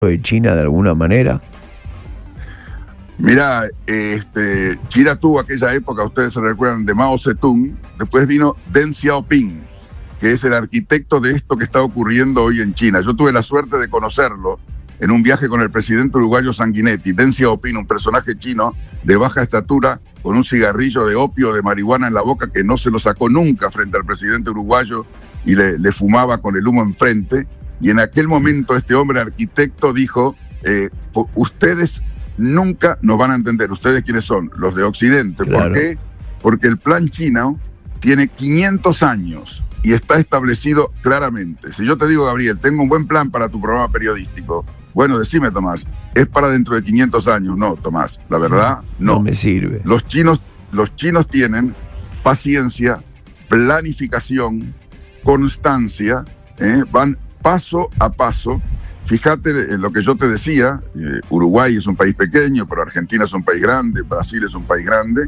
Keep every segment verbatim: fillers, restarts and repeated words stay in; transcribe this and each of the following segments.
de China de alguna manera? Mirá, este, China tuvo aquella época, ustedes se recuerdan, de Mao Zedong, después vino Deng Xiaoping, que es el arquitecto de esto que está ocurriendo hoy en China. Yo tuve la suerte de conocerlo en un viaje con el presidente uruguayo Sanguinetti. Deng Xiaoping, un personaje chino de baja estatura, con un cigarrillo de opio, de marihuana en la boca, que no se lo sacó nunca frente al presidente uruguayo y le, le fumaba con el humo enfrente. Y en aquel momento este hombre arquitecto dijo, eh, ustedes nunca nos van a entender. ¿Ustedes quiénes son? Los de Occidente. Claro. ¿Por qué? Porque el plan chino tiene quinientos años y está establecido claramente. Si yo te digo, Gabriel, tengo un buen plan para tu programa periodístico, bueno, decime, Tomás, es para dentro de quinientos años. No, Tomás, la verdad, no. No me sirve. Los chinos, los chinos tienen paciencia, planificación, constancia, ¿eh? Van paso a paso. Fíjate en lo que yo te decía, eh, Uruguay es un país pequeño, pero Argentina es un país grande, Brasil es un país grande.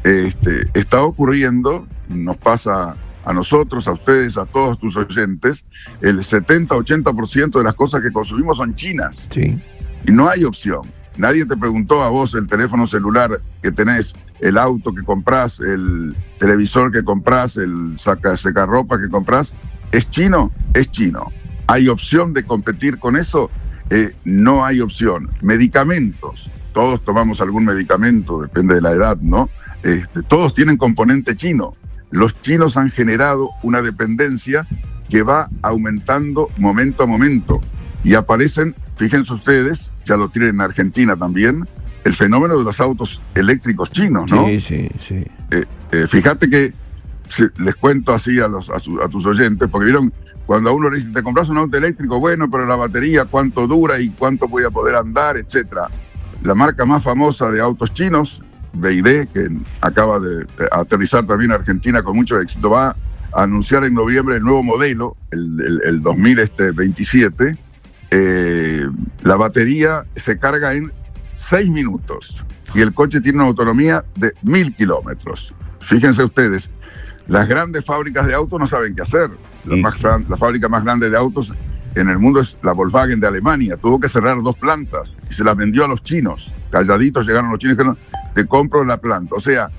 Este, está ocurriendo, nos pasa a nosotros, a ustedes, a todos tus oyentes, el setenta a ochenta por ciento de las cosas que consumimos son chinas. Sí. Y no hay opción. Nadie te preguntó a vos el teléfono celular que tenés, el auto que comprás, el televisor que comprás, el saca, secarropa que comprás. ¿Es chino? Es chino. ¿Hay opción de competir con eso? Eh, no hay opción. Medicamentos. Todos tomamos algún medicamento, depende de la edad, ¿no? Este, todos tienen componente chino. Los chinos han generado una dependencia que va aumentando momento a momento. Y aparecen, fíjense ustedes, ya lo tienen en Argentina también, el fenómeno de los autos eléctricos chinos, ¿no? Sí, sí, sí. Eh, eh, fíjate que, si, les cuento así a, los, a, su, a tus oyentes, porque vieron, cuando a uno le dice, te compras un auto eléctrico, bueno, pero la batería, cuánto dura y cuánto voy a poder andar, etcétera. La marca más famosa de autos chinos, B Y D, que acaba de, de aterrizar también en Argentina con mucho éxito, va a anunciar en noviembre el nuevo modelo, el, el, el dos mil veintisiete. Eh, la batería se carga en seis minutos y el coche tiene una autonomía de mil kilómetros. Fíjense ustedes, las grandes fábricas de autos no saben qué hacer. La, más, la fábrica más grande de autos en el mundo es la Volkswagen de Alemania. Tuvo que cerrar dos plantas y se las vendió a los chinos. Calladitos llegaron los chinos y dijeron, te compro la planta. O sea,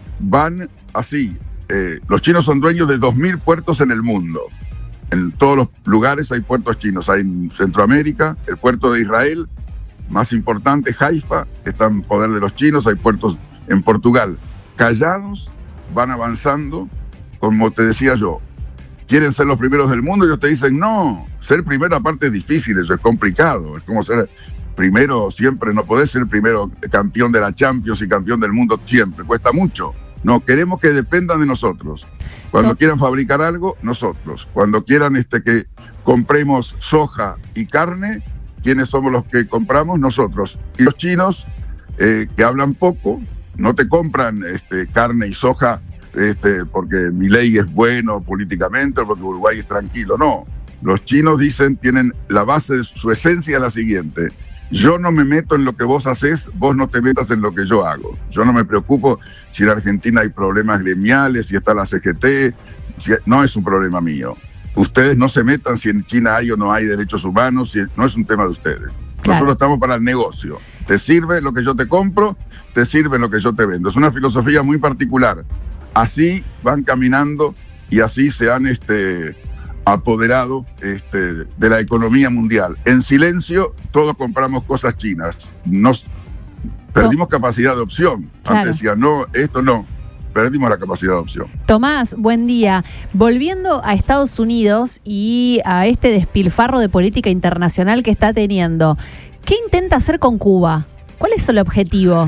van así. Eh, los chinos son dueños de dos mil puertos en el mundo. En todos los lugares hay puertos chinos. Hay en Centroamérica, el puerto de Israel, más importante, Haifa, está en poder de los chinos. Hay puertos en Portugal. Callados, van avanzando, como te decía yo. Quieren ser los primeros del mundo y ellos te dicen, no, ser primero aparte es difícil, eso es complicado. Es como ser primero siempre, no podés ser primero campeón de la Champions y campeón del mundo siempre, cuesta mucho. No, queremos que dependan de nosotros. Cuando no. quieran fabricar algo, nosotros. Cuando quieran este, que compremos soja y carne, ¿quiénes somos los que compramos? Nosotros. Y los chinos, eh, que hablan poco, no te compran este, carne y soja este, porque Milei es bueno políticamente o porque Uruguay es tranquilo. No, los chinos dicen, tienen la base de su esencia la siguiente: yo no me meto en lo que vos haces, vos no te metas en lo que yo hago. Yo no me preocupo si en Argentina hay problemas gremiales, si está la C G T, si, no es un problema mío. Ustedes no se metan si en China hay o no hay derechos humanos, si, no es un tema de ustedes. Claro. Nosotros estamos para el negocio. Te sirve lo que yo te compro, te sirve lo que yo te vendo. Es una filosofía muy particular. Así van caminando y así se han este, apoderado este, de la economía mundial. En silencio, todos compramos cosas chinas. Nos perdimos oh. capacidad de opción. Claro. Antes decía, no, esto no. Perdimos la capacidad de opción. Tomás, buen día. Volviendo a Estados Unidos y a este despilfarro de política internacional que está teniendo, ¿qué intenta hacer con Cuba? ¿Cuál es el objetivo?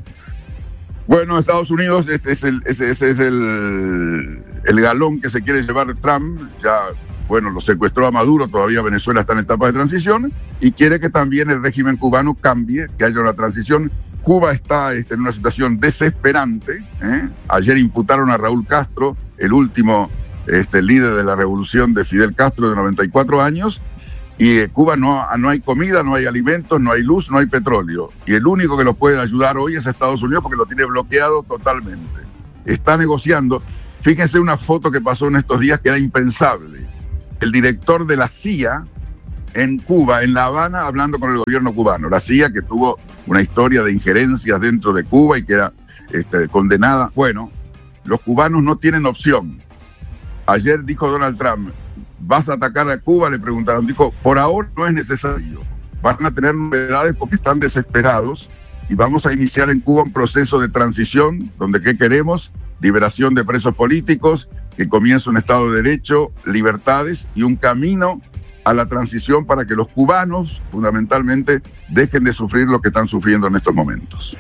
Bueno, Estados Unidos, este es el, ese, ese es el, el galón que se quiere llevar Trump. Ya, bueno, lo secuestró a Maduro, todavía Venezuela está en etapa de transición y quiere que también el régimen cubano cambie, que haya una transición. Cuba está este, en una situación desesperante. ¿eh? Ayer imputaron a Raúl Castro, el último este, líder de la revolución de Fidel Castro de noventa y cuatro años, y en Cuba no, no hay comida, no hay alimentos, no hay luz, no hay petróleo. Y el único que los puede ayudar hoy es Estados Unidos porque lo tiene bloqueado totalmente. Está negociando. Fíjense una foto que pasó en estos días que era impensable. El director de la C I A en Cuba, en La Habana, hablando con el gobierno cubano. La C I A, que tuvo una historia de injerencias dentro de Cuba y que era este, condenada. Bueno, los cubanos no tienen opción. Ayer dijo Donald Trump, ¿vas a atacar a Cuba? Le preguntaron. Dijo, por ahora no es necesario. Van a tener novedades porque están desesperados y vamos a iniciar en Cuba un proceso de transición donde ¿qué queremos? Liberación de presos políticos, que comience un Estado de Derecho, libertades y un camino a la transición para que los cubanos, fundamentalmente, dejen de sufrir lo que están sufriendo en estos momentos.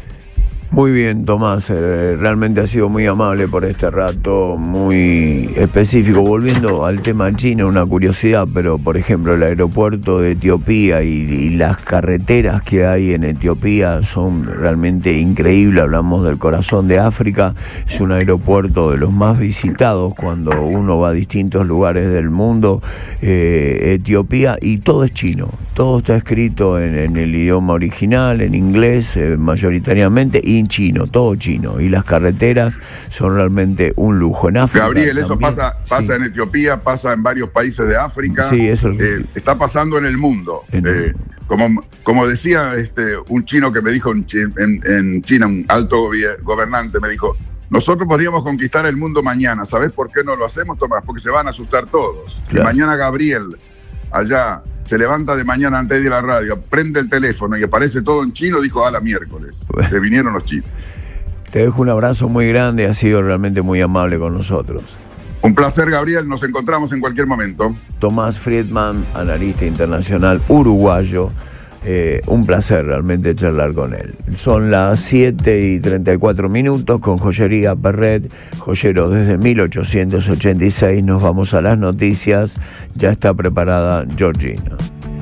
Muy bien, Tomás, eh, realmente ha sido muy amable por este rato, muy específico. Volviendo al tema chino, una curiosidad, pero por ejemplo el aeropuerto de Etiopía y, y las carreteras que hay en Etiopía son realmente increíbles. Hablamos del corazón de África, es un aeropuerto de los más visitados cuando uno va a distintos lugares del mundo, eh, Etiopía, y todo es chino, todo está escrito en, en el idioma original, en inglés eh, mayoritariamente, y en chino, todo chino, y las carreteras son realmente un lujo. En África, Gabriel, eso también, pasa, pasa sí. en Etiopía, pasa en varios países de África, sí, eso es lo que... eh, está pasando en el mundo. En... Eh, como, como decía este, un chino que me dijo en, en, en China, un alto gobernante, me dijo, nosotros podríamos conquistar el mundo mañana. ¿Sabés por qué no lo hacemos, Tomás? Porque se van a asustar todos. Claro. Si mañana Gabriel allá se levanta de mañana antes de la radio, prende el teléfono y aparece todo en chino, dijo, a la miércoles. Bueno. Se vinieron los chinos. Te dejo un abrazo muy grande, has sido realmente muy amable con nosotros. Un placer, Gabriel, nos encontramos en cualquier momento. Tomás Friedman, analista internacional uruguayo, eh, un placer realmente charlar con él. Son las siete y treinta y cuatro minutos con Joyería Perret, joyero desde mil ochocientos ochenta y seis. Nos vamos a las noticias, ya está preparada Georgina.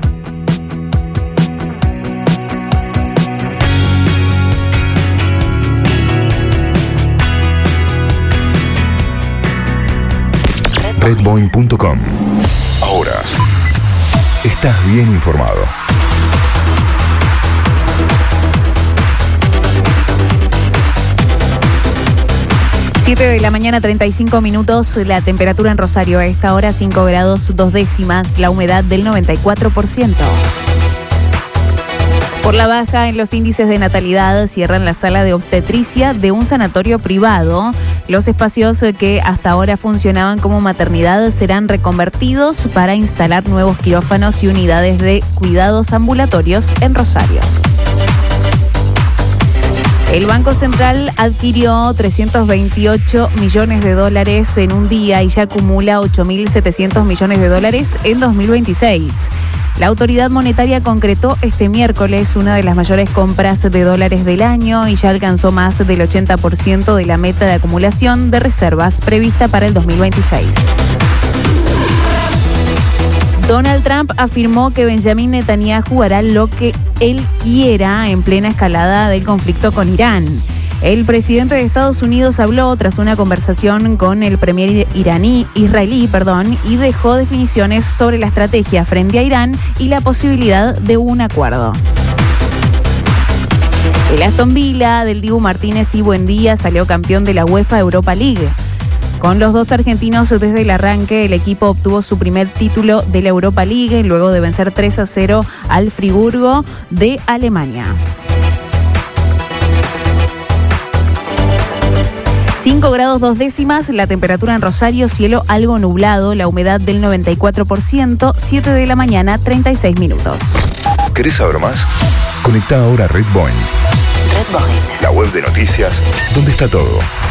redboeing punto com. Ahora estás bien informado. siete de la mañana, treinta y cinco minutos, la temperatura en Rosario a esta hora cinco grados dos décimas, la humedad del noventa y cuatro por ciento. Por la baja en los índices de natalidad, cierran la sala de obstetricia de un sanatorio privado. Los espacios que hasta ahora funcionaban como maternidad serán reconvertidos para instalar nuevos quirófanos y unidades de cuidados ambulatorios en Rosario. El Banco Central adquirió trescientos veintiocho millones de dólares en un día y ya acumula ocho mil setecientos millones de dólares en dos mil veintiséis. La autoridad monetaria concretó este miércoles una de las mayores compras de dólares del año y ya alcanzó más del ochenta por ciento de la meta de acumulación de reservas prevista para el dos mil veintiséis. Donald Trump afirmó que Benjamin Netanyahu hará lo que él quiera en plena escalada del conflicto con Irán. El presidente de Estados Unidos habló tras una conversación con el premier iraní, israelí perdón, y dejó definiciones sobre la estrategia frente a Irán y la posibilidad de un acuerdo. El Aston Villa del Dibu Martínez y Buendía salió campeón de la UEFA Europa League. Con los dos argentinos desde el arranque, el equipo obtuvo su primer título de la Europa League luego de vencer tres a cero al Friburgo de Alemania. cinco grados dos décimas, la temperatura en Rosario, cielo algo nublado, la humedad del noventa y cuatro por ciento, siete de la mañana, treinta y seis minutos. ¿Querés saber más? Conectá ahora a Redboeing. Redboeing. La web de noticias, donde está todo.